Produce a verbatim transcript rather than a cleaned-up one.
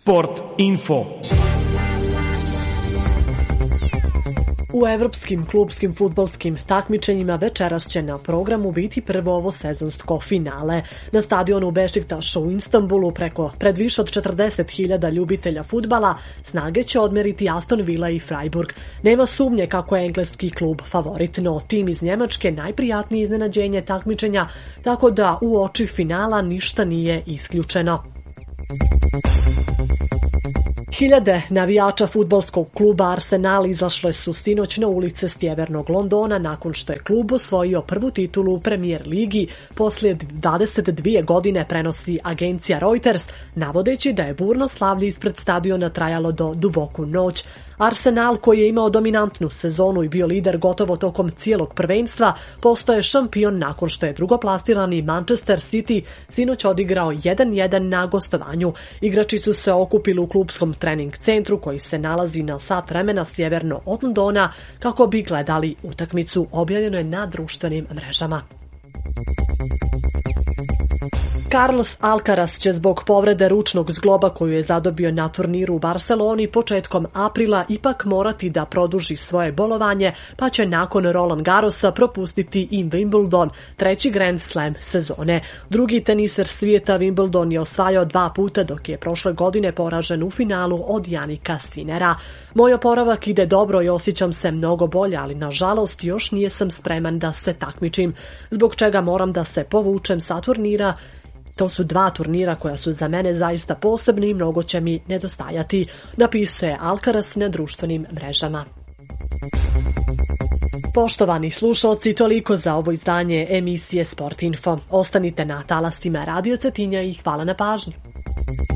Sport info. U evropskim klupskim fudbalskim takmičenjima večeras će na programu biti prvo ovo sezonsko finale. Na stadionu Bešiktaša u Istanbulu preko pred više od četrdeset hiljada ljubitelja fudbala snage će odmeriti Aston Villa i Freiburg. Nema sumnje kako je engleski klub favorit, no tim iz Njemačke najprijatnije iznenađenje takmičenja, tako da u oči finala ništa nije isključeno. Hiljade navijača fudbalskog kluba Arsenal izašle su sinoć na ulice sjevernog Londona nakon što je klub osvojio prvu titulu u Premier ligi poslije dvadeset dvije godine, prenosi agencija Reuters, navodeći da je burno slavlje ispred stadiona trajalo do duboku noć. Arsenal, koji je imao dominantnu sezonu i bio lider gotovo tokom cijelog prvenstva, postao je šampion nakon što je drugoplasirani Manchester City sinoć odigrao jedan jedan na gostovanju. Igrači su se okupili u klubskom trening centru koji se nalazi na sat vremena sjeverno od Londona kako bi gledali utakmicu, objavljeno je na društvenim mrežama. Carlos Alcaraz će zbog povrede ručnog zgloba koju je zadobio na turniru u Barceloni početkom aprila ipak morati da produži svoje bolovanje, pa će nakon Roland Garrosa propustiti i Wimbledon, treći Grand Slam sezone. Drugi teniser svijeta Wimbledon je osvajao dva puta, dok je prošle godine poražen u finalu od Janika Sinnera. Moj oporavak ide dobro i osjećam se mnogo bolje, ali nažalost još nijesam spreman da se takmičim, zbog čega moram da se povučem sa turnira. To su dva turnira koja su za mene zaista posebni i mnogo će mi nedostajati, napisao je Alcaraz na društvenim mrežama. Poštovani slušalci, toliko za ovo izdanje emisije Sport Info. Ostanite na talasima Radio Cetinja i hvala na pažnju.